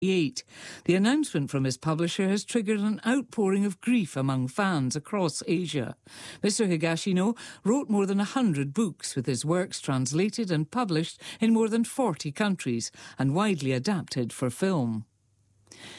1988. The announcement from his publisher has triggered an outpouring of grief among fans across Asia. Mr. Higashino wrote more than 100 books, with his works translated and published in more than 40 countries and widely adapted for film.